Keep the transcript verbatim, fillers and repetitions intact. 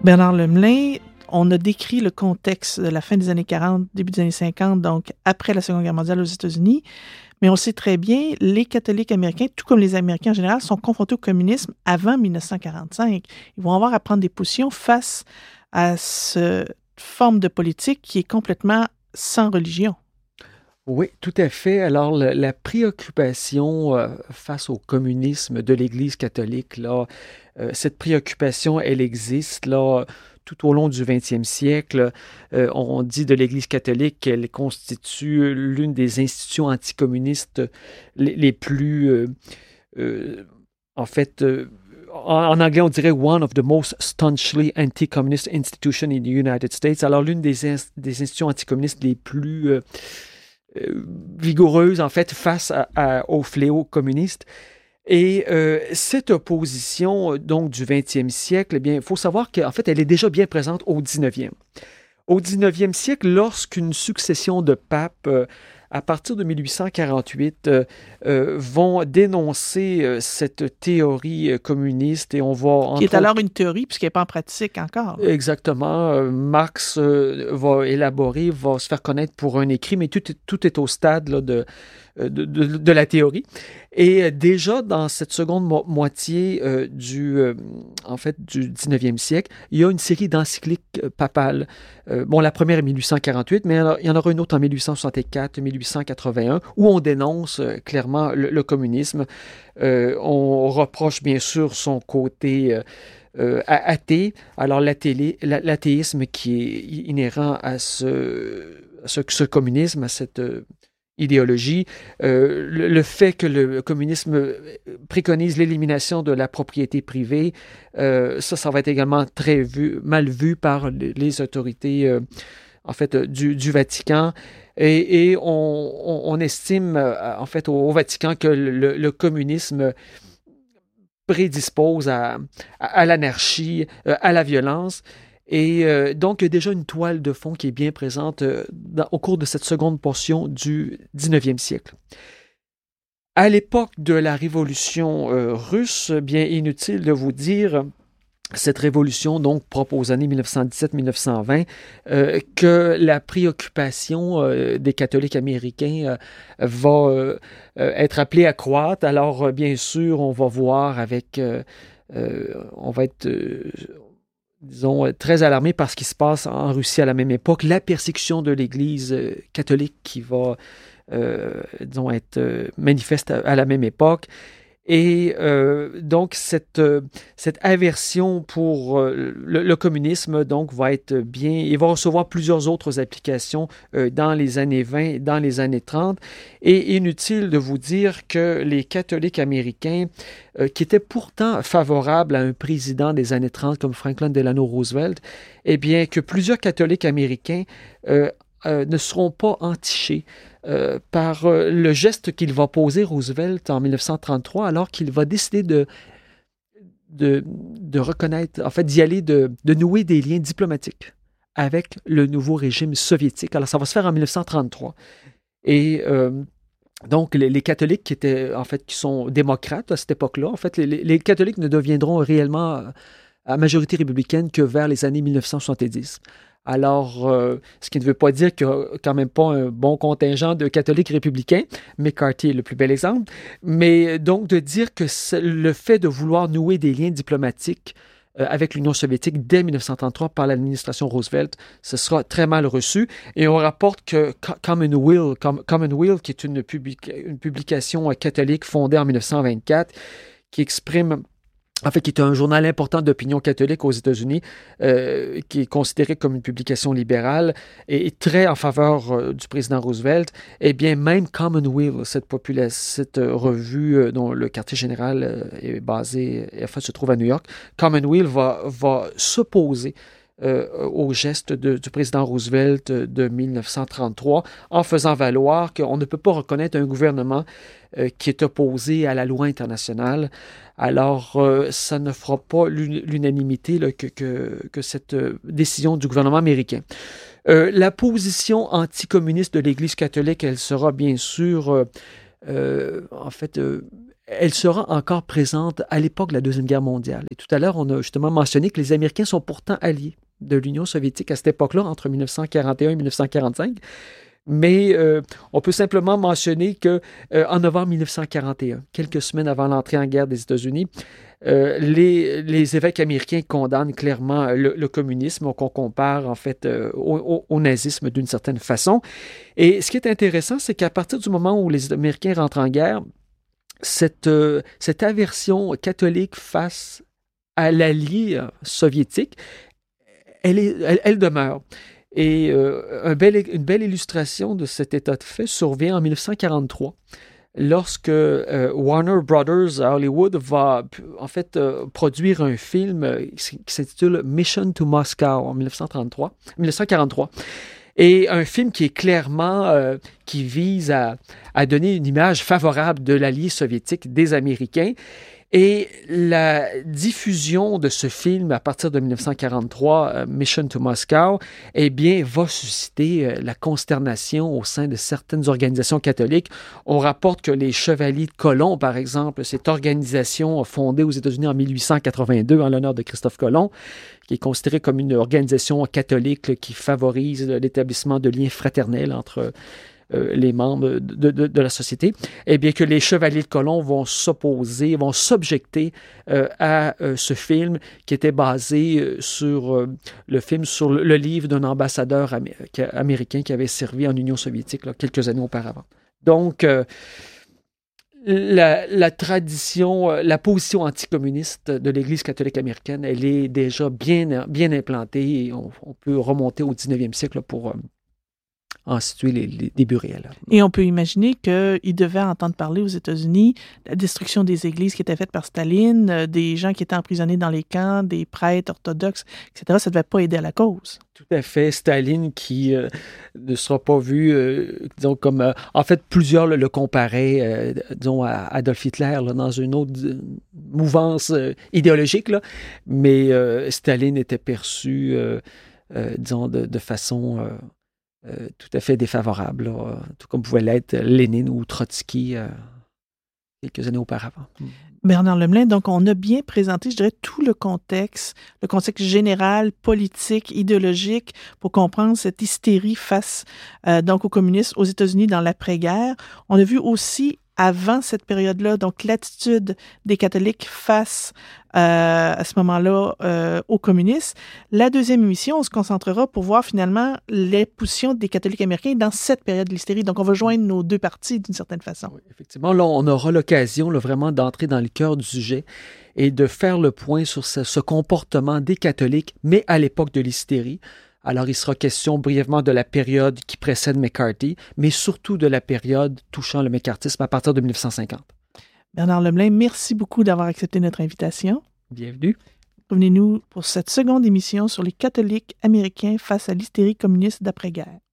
Bernard Lemelin, on a décrit le contexte de la fin des années quarante, début des années cinquante, donc après la Seconde Guerre mondiale aux États-Unis. Mais on sait très bien, les catholiques américains, tout comme les Américains en général, sont confrontés au communisme avant mille neuf cent quarante-cinq. Ils vont avoir à prendre des positions face à cette forme de politique qui est complètement sans religion. Oui, tout à fait. Alors, le, la préoccupation euh, face au communisme de l'Église catholique, là, euh, cette préoccupation, elle existe là tout au long du vingtième siècle. Euh, on dit de l'Église catholique qu'elle constitue l'une des institutions anticommunistes les, les plus, euh, euh, en fait, euh, en, en anglais, on dirait one of the most staunchly anti-communist institutions in the United States. Alors, l'une des, ins- des institutions anticommunistes les plus euh, euh, vigoureuse, en fait, face à, à, au fléau communiste. Et euh, cette opposition, donc, du vingtième siècle, eh bien, il faut savoir qu'en fait, elle est déjà bien présente au dix-neuvième. Au dix-neuvième siècle, lorsqu'une succession de papes, euh, à partir de mille huit cent quarante-huit, euh, euh, vont dénoncer euh, cette théorie euh, communiste et on va... Qui est alors autres... une théorie puisqu'elle n'est pas en pratique encore. Exactement. Euh, Marx euh, va élaborer, va se faire connaître pour un écrit, mais tout, tout est au stade là, de, de, de, de la théorie. Et déjà, dans cette seconde mo- moitié euh, du, euh, en fait, du dix-neuvième siècle, il y a une série d'encycliques euh, papales. Euh, bon, la première est mille huit cent quarante-huit, mais il y en aura une autre en mille huit cent soixante-quatre, mille huit cent quatre-vingt-un, où on dénonce euh, clairement le, le communisme. Euh, on reproche bien sûr son côté... Euh, Euh, athée. Alors l'athé, l'athéisme qui est inhérent à ce, à ce, ce communisme, à cette euh, idéologie, euh, le, le fait que le communisme préconise l'élimination de la propriété privée, euh, ça, ça va être également très vu, mal vu par les autorités euh, en fait, du, du Vatican. Et, et on, on, on estime euh, en fait au, au Vatican que le, le communisme prédispose à, à, à l'anarchie, euh, à la violence. Et euh, donc, il y a déjà une toile de fond qui est bien présente euh, dans, au cours de cette seconde portion du dix-neuvième siècle. À l'époque de la révolution euh, russe, bien inutile de vous dire, cette révolution, donc, propre aux années mille neuf cent dix-sept mille neuf cent vingt, euh, que la préoccupation euh, des catholiques américains euh, va euh, être appelée à croître. Alors, bien sûr, on va voir avec... Euh, euh, on va être... Euh, disons, très alarmé par ce qui se passe en Russie à la même époque, la persécution de l'Église euh, catholique qui va, euh, disons, être euh, manifeste à, à la même époque. Et euh, donc, cette, euh, cette aversion pour euh, le, le communisme donc, va être bien... Il va recevoir plusieurs autres applications euh, dans les années vingt, dans les années trente. Et inutile de vous dire que les catholiques américains, euh, qui étaient pourtant favorables à un président des années trente comme Franklin Delano Roosevelt, eh bien, que plusieurs catholiques américains euh, euh, ne seront pas entichés Euh, par euh, le geste qu'il va poser Roosevelt en mille neuf cent trente-trois, alors qu'il va décider de, de, de reconnaître, en fait, d'y aller, de, de nouer des liens diplomatiques avec le nouveau régime soviétique. Alors, ça va se faire en mille neuf cent trente-trois. Et euh, donc, les, les catholiques qui étaient, en fait, qui sont démocrates à cette époque-là, en fait, les, les catholiques ne deviendront réellement à majorité républicaine que vers les années mille neuf cent soixante-dix. Alors, euh, ce qui ne veut pas dire qu'il n'y a quand même pas un bon contingent de catholiques républicains. McCarthy est le plus bel exemple. Mais donc, de dire que le fait de vouloir nouer des liens diplomatiques euh, avec l'Union soviétique dès mille neuf cent trente-trois par l'administration Roosevelt, ce sera très mal reçu. Et on rapporte que Commonweal, Commonweal qui est une, publica- une publication catholique fondée en mille neuf cent vingt-quatre, qui exprime... En fait, qui est un journal important d'opinion catholique aux États-Unis, euh, qui est considéré comme une publication libérale et, et très en faveur euh, du président Roosevelt. Eh bien, même Commonweal, cette, popula- cette euh, revue euh, dont le quartier général euh, est basé, enfin, se trouve à New York, Commonweal va, va s'opposer Euh, au geste de, du président Roosevelt de mille neuf cent trente-trois en faisant valoir qu'on ne peut pas reconnaître un gouvernement euh, qui est opposé à la loi internationale. Alors, euh, ça ne fera pas l'unanimité là, que, que, que cette euh, décision du gouvernement américain. Euh, la position anticommuniste de l'Église catholique, elle sera bien sûr, euh, euh, en fait, euh, elle sera encore présente à l'époque de la Deuxième Guerre mondiale. Et tout à l'heure, on a justement mentionné que les Américains sont pourtant alliés de l'Union soviétique à cette époque-là, entre mille neuf cent quarante et un et mille neuf cent quarante-cinq. Mais euh, on peut simplement mentionner qu'en euh, novembre mille neuf cent quarante et un, quelques semaines avant l'entrée en guerre des États-Unis, euh, les, les évêques américains condamnent clairement le, le communisme, qu'on compare en fait euh, au, au, au nazisme d'une certaine façon. Et ce qui est intéressant, c'est qu'à partir du moment où les Américains rentrent en guerre, cette, euh, cette aversion catholique face à l'allié soviétique, elle, est, elle, elle demeure. Et euh, un bel, une belle illustration de cet état de fait survient en mille neuf cent quarante-trois, lorsque euh, Warner Brothers à Hollywood va en fait euh, produire un film qui s'intitule Mission to Moscow en mille neuf cent trente-trois, mille neuf cent quarante-trois. Et un film qui est clairement, euh, qui vise à, à donner une image favorable de l'allié soviétique des Américains. Et la diffusion de ce film à partir de mille neuf cent quarante-trois, euh, Mission to Moscow, eh bien, va susciter euh, la consternation au sein de certaines organisations catholiques. On rapporte que les Chevaliers de Colomb, par exemple, cette organisation fondée aux États-Unis en mille huit cent quatre-vingt-deux en l'honneur de Christophe Colomb, qui est considérée comme une organisation catholique là, qui favorise l'établissement de liens fraternels entre Euh, les membres de, de, de la société, eh bien que les Chevaliers de Colomb vont s'opposer, vont s'objecter euh, à euh, ce film qui était basé euh, sur euh, le film, sur le, le livre d'un ambassadeur amé- américain qui avait servi en Union soviétique là, quelques années auparavant. Donc, euh, la, la tradition, la position anticommuniste de l'Église catholique américaine, elle est déjà bien, bien implantée et on, on peut remonter au dix-neuvième siècle pour... Euh, en situer les, les débuts réels. Et on peut imaginer qu'ils devaient entendre parler aux États-Unis de la destruction des églises qui étaient faites par Staline, euh, des gens qui étaient emprisonnés dans les camps, des prêtres orthodoxes, et cetera. Ça ne devait pas aider à la cause. Tout à fait. Staline qui euh, ne sera pas vu, euh, disons, comme... Euh, en fait, plusieurs le, le comparaient, euh, disons, à Adolf Hitler, là, dans une autre euh, mouvance euh, idéologique, là. Mais euh, Staline était perçu, euh, euh, disons, de, de façon... Euh, Euh, tout à fait défavorable, là, tout comme pouvait l'être Lénine ou Trotsky euh, quelques années auparavant. Bernard Lemelin, donc on a bien présenté, je dirais, tout le contexte, le contexte général, politique, idéologique, pour comprendre cette hystérie face euh, donc aux communistes aux États-Unis dans l'après-guerre. On a vu aussi, avant cette période-là, donc l'attitude des catholiques face euh, à ce moment-là euh, aux communistes. La deuxième émission, on se concentrera pour voir finalement les positions des catholiques américains dans cette période de l'hystérie. Donc, on va joindre nos deux parties d'une certaine façon. Oui, effectivement, là, on aura l'occasion là, vraiment d'entrer dans le cœur du sujet et de faire le point sur ce, ce comportement des catholiques, mais à l'époque de l'hystérie. Alors, il sera question brièvement de la période qui précède McCarthy, mais surtout de la période touchant le McCarthyisme à partir de mille neuf cent cinquante. Bernard Lemelin, merci beaucoup d'avoir accepté notre invitation. Bienvenue. Revenez-nous pour cette seconde émission sur les catholiques américains face à l'hystérie communiste d'après-guerre.